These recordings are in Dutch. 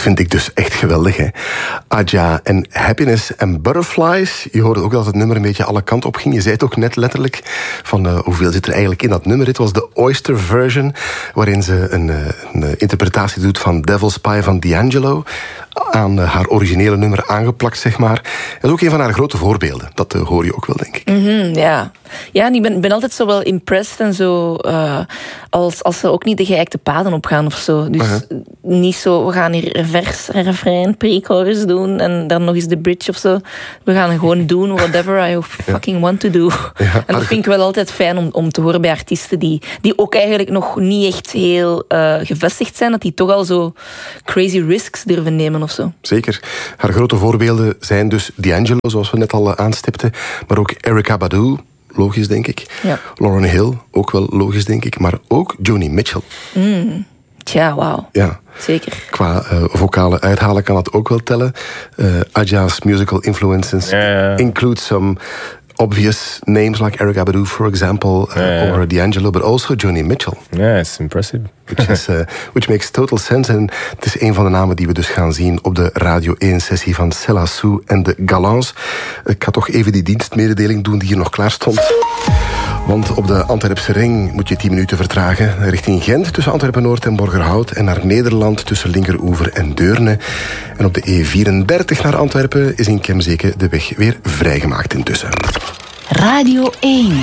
vind ik dus echt geweldig, hè. Adja en Happiness and Butterflies. Je hoorde ook dat het nummer een beetje alle kanten op ging. Je zei het ook net letterlijk van hoeveel zit er eigenlijk in dat nummer. Het was de Oyster version, waarin ze een interpretatie doet van Devil's Pie van D'Angelo, aan haar originele nummer aangeplakt, zeg maar. Dat is ook een van haar grote voorbeelden. Dat hoor je ook wel, denk ik. Ja, en ik ben altijd zo wel impressed en zo, als ze ook niet de geëikte paden opgaan of zo. Dus niet zo, we gaan hier vers en refrein, pre-chorus doen en dan nog eens de bridge of zo. We gaan gewoon doen whatever I fucking want to do. Ja, en dat vind ik wel altijd fijn om te horen bij artiesten die ook eigenlijk nog niet echt heel gevestigd zijn, dat die toch al zo crazy risks durven nemen of zo. Zeker. Haar grote voorbeelden zijn dus D'Angelo, zoals we net al aanstipten, maar ook Erykah Badu, logisch denk ik. Ja. Lauryn Hill, ook wel logisch denk ik, maar ook Joni Mitchell. Tja, wauw. Ja. Zeker. Qua vocale uithalen kan dat ook wel tellen. Adja's musical influences include some obvious names like Erykah Badu, for example, or D'Angelo, but also Joni Mitchell. Yeah, it's impressive. Which makes total sense. En het is een van de namen die we dus gaan zien op de Radio 1-sessie van Céla Sou en de Galants. Ik ga toch even die dienstmededeling doen die hier nog klaar stond. Want op de Antwerpse ring moet je 10 minuten vertragen richting Gent tussen Antwerpen-Noord en Borgerhout en naar Nederland tussen Linkeroever en Deurne. En op de E34 naar Antwerpen is in Kemzeke de weg weer vrijgemaakt intussen. Radio 1.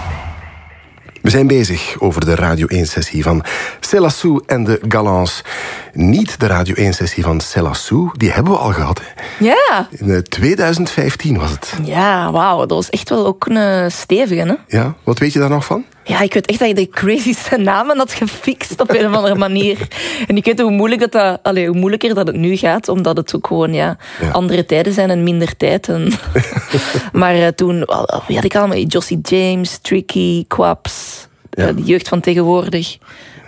We zijn bezig over de Radio 1-sessie van Céla Sou en de Galants. Niet de Radio 1-sessie van Céla Sou, die hebben we al gehad. Hè. Ja. In 2015 was het. Ja, wauw, dat was echt wel ook een stevige, hè? Ja, wat weet je daar nog van? Ja, ik weet echt dat je de crazyste namen had gefixt op een of andere manier. En ik weet hoe moeilijker dat het nu gaat, omdat het ook gewoon andere tijden zijn en minder tijd. Maar toen, wie had ik allemaal? Jossie James, Tricky, Quaps, de jeugd van tegenwoordig.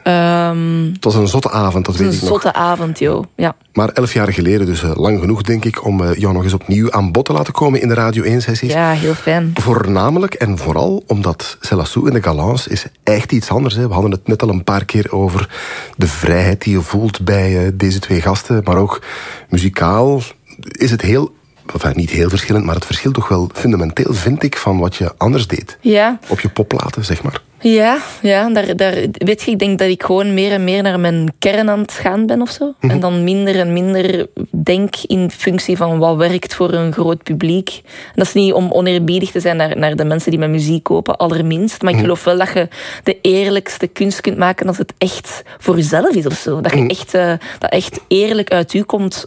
Het was een zotte avond, dat weet ik nog. Een zotte avond, joh. Ja. Maar 11 jaar geleden, dus lang genoeg, denk ik, om jou nog eens opnieuw aan bod te laten komen in de Radio 1-sessies. Ja, heel fijn. Voornamelijk en vooral omdat Céla Sou en de Galants is echt iets anders. Hè. We hadden het net al een paar keer over de vrijheid die je voelt bij deze twee gasten. Maar ook muzikaal is het heel... Enfin, niet heel verschillend, maar het verschilt toch wel fundamenteel, vind ik, van wat je anders deed. Ja. Op je popplaten, zeg maar. Ja, daar weet je, ik denk dat ik gewoon meer en meer naar mijn kern aan het gaan ben of zo. En dan minder en minder denk in functie van wat werkt voor een groot publiek. En dat is niet om oneerbiedig te zijn naar de mensen die mijn muziek kopen, allerminst. Maar ik geloof wel dat je de eerlijkste kunst kunt maken als het echt voor jezelf is of zo. Dat je echt eerlijk uit u komt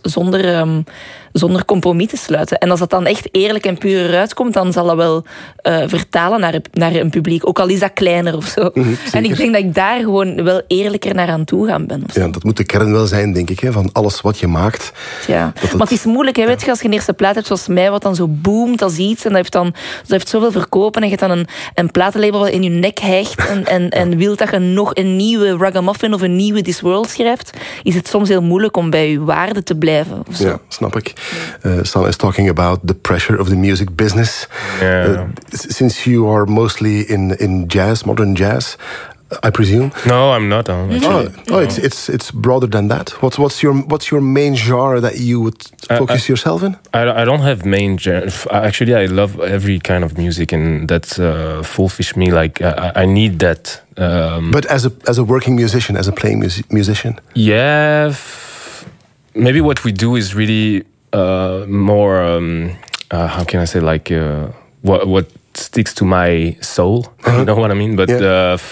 zonder compromis te sluiten. En als dat dan echt eerlijk en puur eruit komt, dan zal dat wel vertalen naar een publiek. Ook al is dat kleiner of zo. En ik denk dat ik daar gewoon wel eerlijker naar aan toe gaan ben. Ja, dat moet de kern wel zijn, denk ik, hè, van alles wat je maakt. Ja, maar het is moeilijk, hè, weet je, als je een eerste plaat hebt zoals mij, wat dan zo boomt als iets, en dat heeft zoveel verkopen, en je hebt dan een platenlabel in je nek hijgt en wilt dat je nog een nieuwe Ragamuffin of een nieuwe This World schrijft, is het soms heel moeilijk om bij je waarde te blijven. Of zo. Ja, snap ik. Stan is talking about the pressure of the music business. Since you are mostly in jazz, modern jazz, I presume. No, I'm not. Actually. It's broader than that. What's your main genre that you would focus yourself in? I don't have main genre. Actually, I love every kind of music, and that fulfills me. Like I need that. But as a working musician, as a playing musician. Yeah, maybe what we do is really more. How can I say, like what sticks to my soul? You know what I mean? But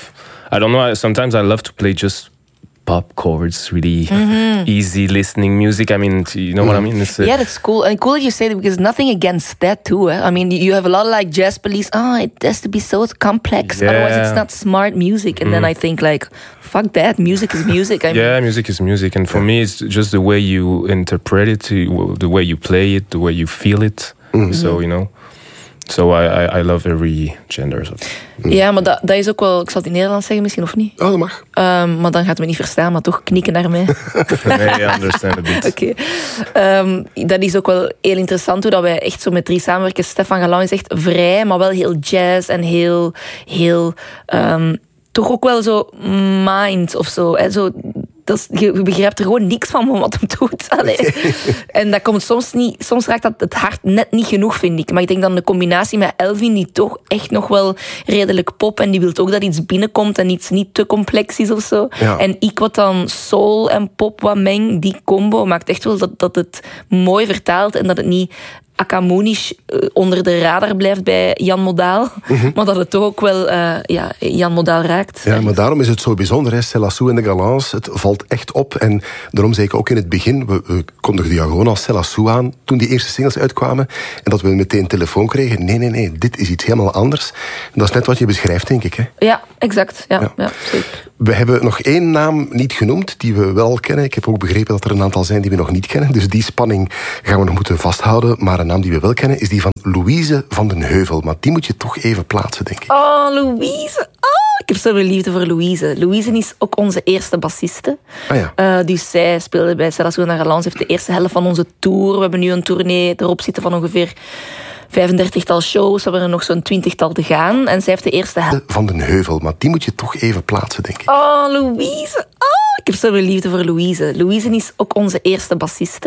I don't know. Sometimes I love to play just pop chords, really easy listening music. I mean, you know what I mean? Yeah, that's cool. And cool that you say that, because nothing against that too. I mean, you have a lot of like Jazz Police. It has to be so complex. Yeah. Otherwise, it's not smart music. And then I think like, fuck that. Music is music. Music is music. And for me, it's just the way you interpret it, the way you play it, the way you feel it. So, you know. So I love every gender. Ja, maar dat is ook wel... Ik zal het in Nederlands zeggen misschien, of niet? Oh, dat mag. Maar dan gaat het me niet verstaan, maar toch knikken naar mij. Nee, I understand a bit. Oké. Dat is ook wel heel interessant, hoe dat wij echt zo met 3 samenwerken. Stefan Galan is echt vrij, maar wel heel jazz en heel toch ook wel zo mind of zo. Hè? Zo je begrijpt er gewoon niks van wat hem doet. Allee. En dat komt soms raakt dat het hart net niet genoeg, vind ik. Maar ik denk dan de combinatie met Elvin, die toch echt nog wel redelijk pop, en die wil ook dat iets binnenkomt en iets niet te complex is of zo. Ja. En ik wat dan soul en pop wat meng, die combo maakt echt wel dat het mooi vertaalt en dat het niet Akamoonisch onder de radar blijft bij Jan Modaal. Maar dat het toch ook wel Jan Modaal raakt. Ja, maar daarom is het zo bijzonder, hè? Céla-Sou en de Galants. Het valt echt op. En daarom zei ik ook in het begin, we kondigden jou gewoon als Céla-Sou aan toen die eerste singles uitkwamen. En dat we meteen telefoon kregen. Nee, dit is iets helemaal anders. En dat is net wat je beschrijft, denk ik. Hè? Ja, exact. Ja, zeker. We hebben nog één naam niet genoemd, die we wel kennen. Ik heb ook begrepen dat er een aantal zijn die we nog niet kennen. Dus die spanning gaan we nog moeten vasthouden. Maar een naam die we wel kennen is die van Louise van den Heuvel. Maar die moet je toch even plaatsen, denk ik. Oh, Louise. Oh, ik heb zoveel liefde voor Louise. Louise is ook onze eerste bassiste. Dus zij speelde bij Céla-Sou en de Galants. Heeft de eerste helft van onze tour. We hebben nu een tournee erop zitten van ongeveer 35-tal shows. We hebben er nog zo'n 20-tal te gaan. En zij heeft de eerste helft van den Heuvel. Maar die moet je toch even plaatsen, denk ik. Oh, Louise. Oh, ik heb zoveel liefde voor Louise. Louise is ook onze eerste bassiste.